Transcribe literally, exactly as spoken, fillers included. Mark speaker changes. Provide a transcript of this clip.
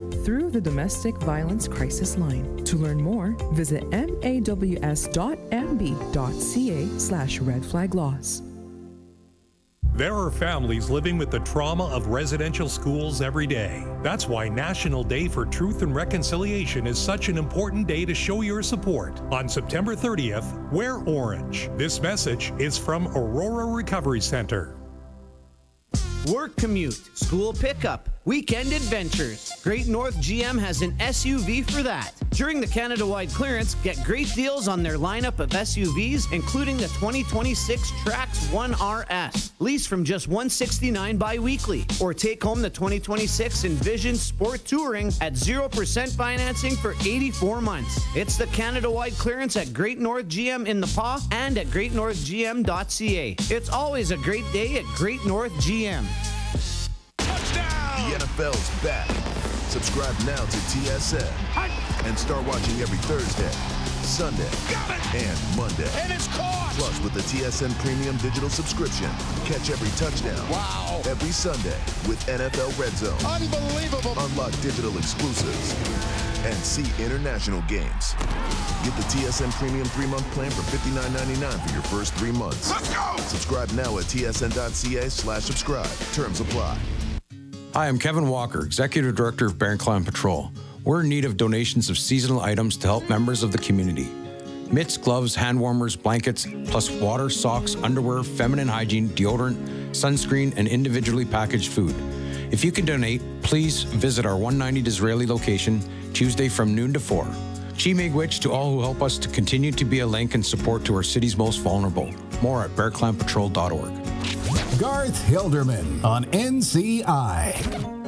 Speaker 1: through the Domestic Violence Crisis Line. To learn more, visit maws.mb.ca slash red flag laws.
Speaker 2: There are families living with the trauma of residential schools every day. That's why National Day for Truth and Reconciliation is such an important day to show your support. On September thirtieth, wear orange. This message is from Aurora Recovery Center.
Speaker 3: Work commute, school pickup, weekend adventures. Great North G M has an S U V for that. During the Canada-wide clearance, get great deals on their lineup of S U Vs, including the twenty twenty-six Trax one R S. Lease from just one hundred sixty-nine dollars bi-weekly. Or take home the twenty twenty-six Envision Sport Touring at zero percent financing for eighty-four months. It's the Canada-wide clearance at Great North G M in the Paw and at great north g m dot c a. It's always a great day at Great North G M.
Speaker 4: Touchdown! The N F L's back. Subscribe now to T S N and start watching every Thursday, Sunday, and Monday.
Speaker 5: And it's caught!
Speaker 4: Plus, with the T S N Premium Digital subscription, catch every touchdown.
Speaker 5: Wow!
Speaker 4: Every Sunday with N F L Red Zone.
Speaker 5: Unbelievable!
Speaker 4: Unlock digital exclusives and see international games. Get the T S N Premium three-month plan for fifty-nine ninety-nine for your first three months.
Speaker 5: Let's go!
Speaker 4: Subscribe now at t s n dot c a slash subscribe. Terms apply.
Speaker 6: Hi, I'm Kevin Walker, Executive Director of Bear Clan Patrol. We're in need of donations of seasonal items to help members of the community. Mitts, gloves, hand warmers, blankets, plus water, socks, underwear, feminine hygiene, deodorant, sunscreen, and individually packaged food. If you can donate, please visit our one ninety Disraeli location Tuesday from noon to four. Chi Miigwech to all who help us to continue to be a link and support to our city's most vulnerable. More at bear clan patrol dot org.
Speaker 7: Garth Hilderman on N C I.